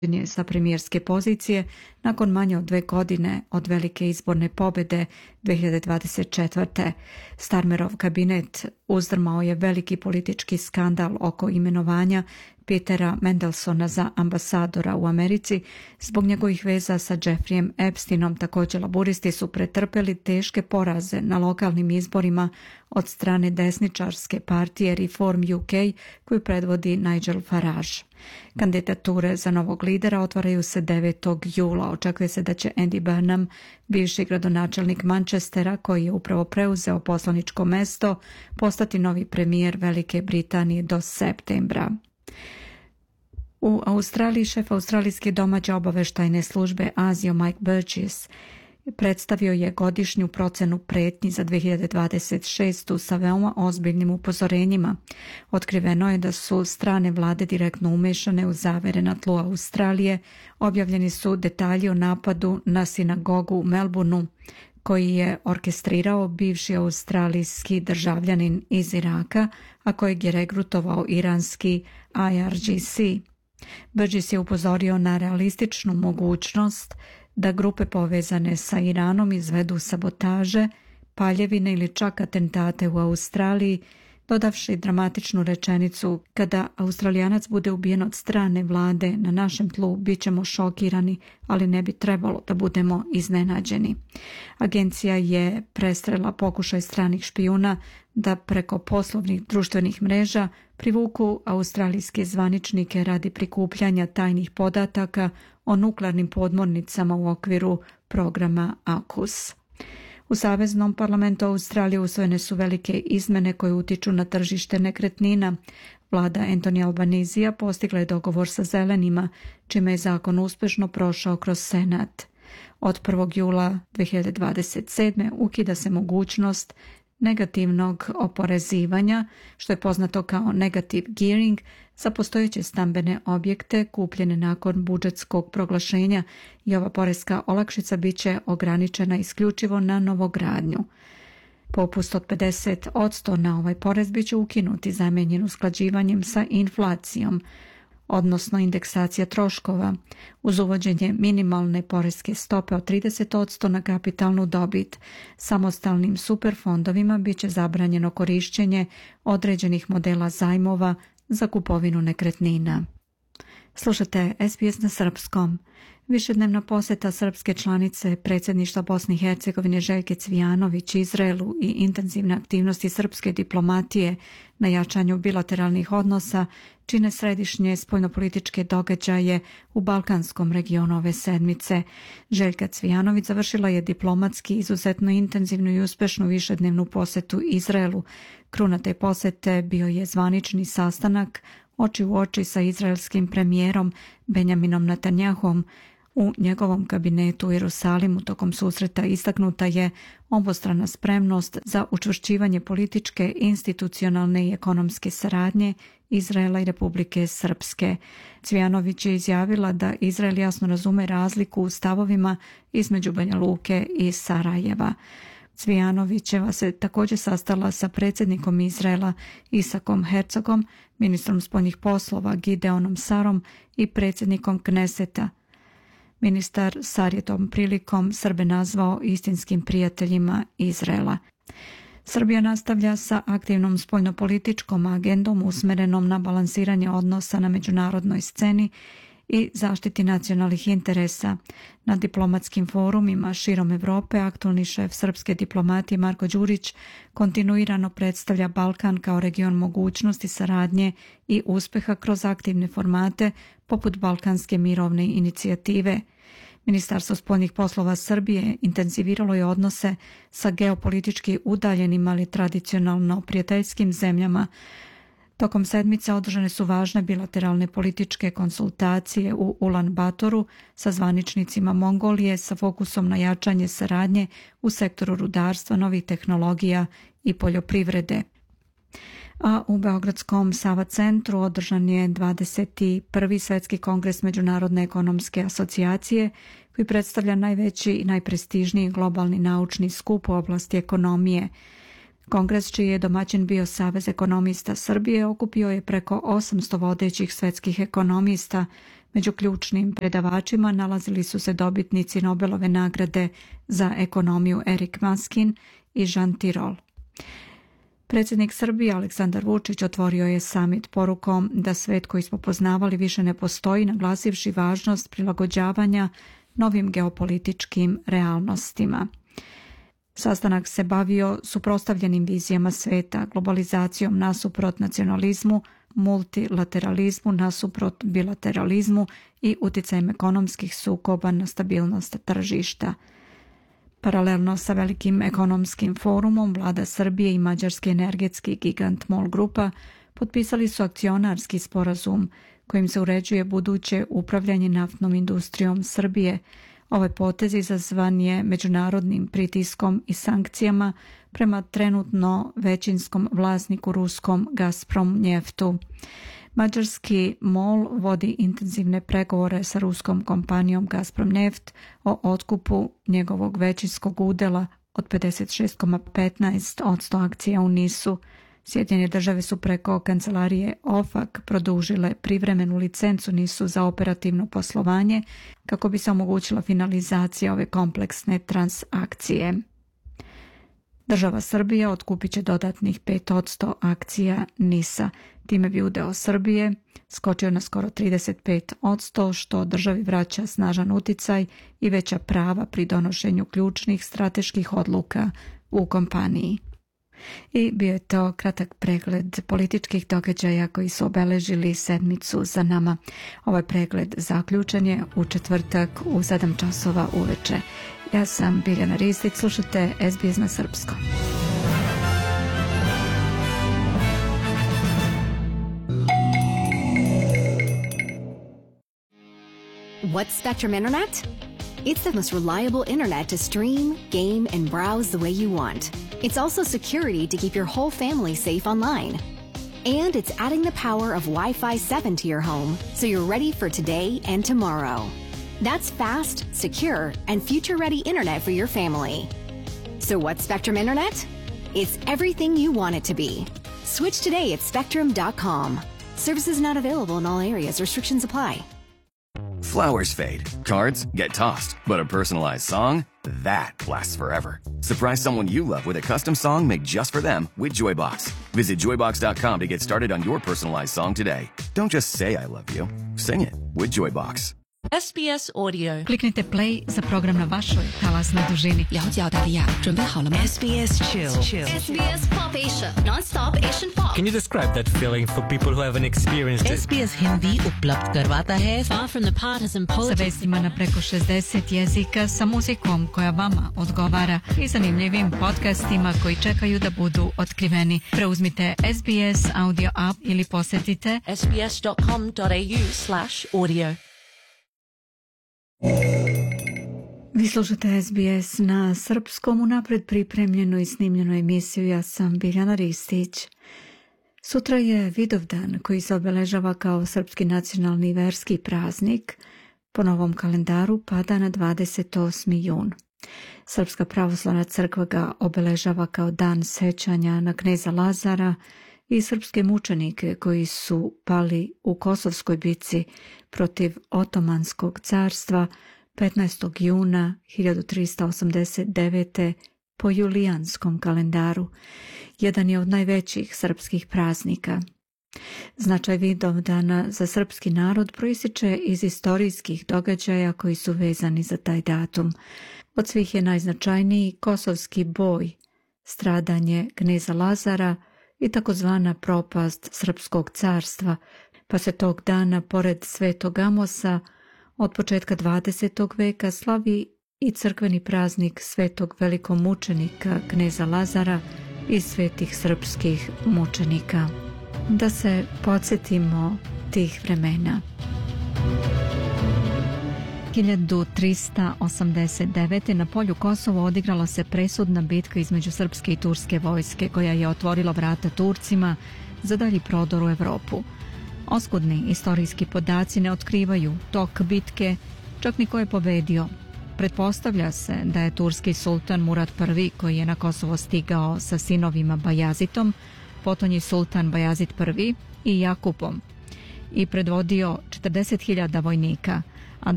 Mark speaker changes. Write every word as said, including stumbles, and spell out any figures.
Speaker 1: sa premijerske pozicije nakon manje od dve godine od velike izborne pobjede dvije hiljade dvadeset četvrte. Starmerov kabinet uzdrmao je veliki politički skandal oko imenovanja Petera Mandelsona za ambasadora u Americi. Zbog njegovih veza sa Jeffreyem Epsteinom također laburisti su pretrpeli teške poraze na lokalnim izborima od strane desničarske partije Reform U K koju predvodi Nigel Farage. Kandidature za novog lidera otvaraju se devetog jula. Očekuje se da će Andy Burnham, bivši gradonačelnik Manchestera koji je upravo preuzeo poslaničko mesto, postati novi premijer Velike Britanije do septembra. U Australiji šef australijske domaće obaveštajne službe Azio Mike Burgess predstavio je godišnju procenu pretnji za dvije hiljade dvadeset šestu sa veoma ozbiljnim upozorenjima. Otkriveno je da su strane vlade direktno umešane u zavere na tlu Australije. Objavljeni su detalji o napadu na sinagogu u Melbourneu koji je orkestrirao bivši australijski državljanin iz Iraka, a kojeg je regrutovao iranski I R G C. Burgess je upozorio na realističnu mogućnost da grupe povezane sa Iranom izvedu sabotaže, paljevine ili čak atentate u Australiji, dodavši dramatičnu rečenicu: kada Australijanac bude ubijen od strane vlade na našem tlu, bit ćemo šokirani, ali ne bi trebalo da budemo iznenađeni. Agencija je prestrela pokušaj stranih špijuna da preko poslovnih društvenih mreža privuku australijske zvaničnike radi prikupljanja tajnih podataka o nuklearnim podmornicama u okviru programa AUKUS. U Saveznom parlamentu Australije usvojene su velike izmene koje utiču na tržište nekretnina. Vlada Anthony Albanizija postigla je dogovor sa zelenima, čime je zakon uspešno prošao kroz Senat. Od prvog jula dvije hiljade dvadeset sedme ukida se mogućnost negativnog oporezivanja, što je poznato kao negative gearing, za postojeće stambene objekte kupljene nakon budžetskog proglašenja i ova poreska olakšica bit će ograničena isključivo na novogradnju. Popust od pedeset posto na ovaj porez bit će ukinuti, zamenjen usklađivanjem sa inflacijom, odnosno indeksacija troškova, uz uvođenje minimalne poreske stope od trideset posto na kapitalnu dobit. Samostalnim superfondovima bit će zabranjeno korišćenje određenih modela zajmova za kupovinu nekretnina. Slušate S B S na srpskom. Višednevna posjeta srpske članice predsjedništva Bosne i Hercegovine Željke Cvijanović Izraelu i intenzivne aktivnosti srpske diplomatije na jačanju bilateralnih odnosa čine središnje spoljnopolitičke događaje u balkanskom regionu ove sedmice. Željka Cvijanović završila je diplomatski izuzetno intenzivnu i uspešnu višednevnu posjetu Izraelu. Kruna te posjete bio je zvanični sastanak oči u oči sa izraelskim premijerom Benjaminom Netanjahom u njegovom kabinetu u Jerusalimu. Tokom susreta istaknuta je obostrana spremnost za učvršćivanje političke, institucionalne i ekonomske saradnje Izraela i Republike Srpske. Cvijanović je izjavila da Izrael jasno razume razliku u stavovima između Banja Luke i Sarajeva. Cvijanovićeva se također sastala sa predsjednikom Izraela Isakom Herzogom, ministrom spoljnih poslova Gideonom Sarom i predsjednikom Kneseta. Ministar Sar je tom prilikom Srbe nazvao istinskim prijateljima Izraela. Srbija nastavlja sa aktivnom spoljnopolitičkom agendom usmerenom na balansiranje odnosa na međunarodnoj sceni i zaštiti nacionalnih interesa. Na diplomatskim forumima širom Evrope aktualni šef srpske diplomatije Marko Đurić kontinuirano predstavlja Balkan kao region mogućnosti saradnje i uspeha kroz aktivne formate poput Balkanske mirovne inicijative. Ministarstvo spoljnih poslova Srbije intenziviralo je odnose sa geopolitički udaljenim, ali tradicionalno prijateljskim zemljama. Tokom sedmice održane su važne bilateralne političke konsultacije u Ulan Batoru sa zvaničnicima Mongolije sa fokusom na jačanje saradnje u sektoru rudarstva, novih tehnologija i poljoprivrede. A u Beogradskom Sava centru održan je dvadeseti prvi Svetski kongres Međunarodne ekonomske asocijacije koji predstavlja najveći i najprestižniji globalni naučni skup u oblasti ekonomije. Kongres, čiji je domaćin bio Savez ekonomista Srbije, okupio je preko osamsto vodećih svetskih ekonomista, Među ključnim predavačima nalazili su se dobitnici Nobelove nagrade za ekonomiju Erik Maskin i Jean Tirole. Predsjednik Srbije Aleksandar Vučić otvorio je samit porukom da svet koji smo poznavali više ne postoji, naglasivši važnost prilagođavanja novim geopolitičkim realnostima. Sastanak se bavio suprotstavljenim vizijama sveta, globalizacijom nasuprot nacionalizmu, multilateralizmu nasuprot bilateralizmu i utjecajem ekonomskih sukoba na stabilnost tržišta. Paralelno sa velikim ekonomskim forumom, vlada Srbije i mađarski energetski gigant MOL grupa potpisali su akcionarski sporazum kojim se uređuje buduće upravljanje naftnom industrijom Srbije. Ovaj potez izazvan je međunarodnim pritiskom i sankcijama prema trenutno većinskom vlasniku ruskom Gazprom Njeftu. Mađarski MOL vodi intenzivne pregovore sa ruskom kompanijom Gazprom Neft o otkupu njegovog većinskog udjela od pedeset šest zarez petnaest posto akcija u NIS-u. Sjedinjene države su preko kancelarije O F A C produžile privremenu licencu NIS-u za operativno poslovanje kako bi se omogućila finalizacija ove kompleksne transakcije. Država Srbija otkupit će dodatnih pet posto akcija NIS-a. Time bi udeo Srbije skočio na skoro trideset pet posto, što državi vraća snažan uticaj i veća prava pri donošenju ključnih strateških odluka u kompaniji. I bio je to kratak pregled političkih događaja koji su obeležili sedmicu za nama. Ovaj pregled zaključen je u četvrtak u sedam časova uveče. Ja sam Biljana Ristić, slušate S B S na srpskom.
Speaker 2: What's Spectrum Internet? It's the most reliable internet to stream, game, and browse the way you want. It's also security to keep your whole family safe online. And it's adding the power of Wi-Fi seven to your home so you're ready for today and tomorrow. That's fast, secure, and future-ready internet for your family. So what's Spectrum Internet? It's everything you want it to be. Switch today at spectrum dot com. Services not available in all areas. Restrictions apply.
Speaker 3: Flowers fade, cards get tossed, but a personalized song, that lasts forever. Surprise someone you love with a custom song made just for them with Joybox. Visit joybox dot com to get started on your personalized song today. Don't just say I love you, sing it with Joybox.
Speaker 4: S B S Audio.
Speaker 1: Kliknite play za program na vašoj talasnoj dužini.
Speaker 4: 了解澳大利亚，准备好了吗
Speaker 5: S B S Chill.
Speaker 6: S B S Pop Asia, non-stop Asian pop.
Speaker 7: Can you describe that feeling for people who haven't experienced it?
Speaker 5: S B S Hindi उपलब्ध करवाता है
Speaker 6: Far from the partisan
Speaker 1: Sa
Speaker 6: politics.
Speaker 1: vestima na preko šezdeset jezika, sa muzikom koja vama odgovara i zanimljivim podcastima koji čekaju da budu otkriveni. Preuzmite S B S audio app ili posjetite
Speaker 4: S B S dot com dot a u slash audio.
Speaker 1: Vi slušate S B S na srpskom, unapred pripremljenu i snimljenu emisiju. Ja sam Biljana Ristić. Sutra je Vidovdan koji se obeležava kao srpski nacionalni i verski praznik. Po novom kalendaru pada na dvadeset osmi jun. Srpska pravoslavna crkva ga obeležava kao dan sećanja na kneza Lazara i srpske mučenike koji su pali u Kosovskoj bitci protiv Otomanskog carstva petnaestog juna hiljadu trista osamdeset devete. po julijanskom kalendaru. Jedan je od najvećih srpskih praznika. Značaj Vidovdana za srpski narod proističe iz istorijskih događaja koji su vezani za taj datum. Od svih je najznačajniji Kosovski boj, stradanje kneza Lazara i takozvana propast Srpskog carstva, pa se tog dana, pored Svetog Amosa, od početka dvadesetog veka slavi i crkveni praznik Svetog velikomučenika kneza Lazara i svetih srpskih mučenika. Da se podsjetimo tih vremena. hiljadu trista osamdeset devete. na polju Kosovo odigrala se presudna bitka između srpske i turske vojske koja je otvorila vrata Turcima za dalji prodor u Evropu. Oskudni istorijski podaci ne otkrivaju tok bitke, čak ni ko je pobedio. Pretpostavlja se da je turski sultan Murad prvi, koji je na Kosovo stigao sa sinovima Bajazitom, potonji sultan Bajazit prvi i Jakupom. i predvodio četrdeset hiljada vojnika.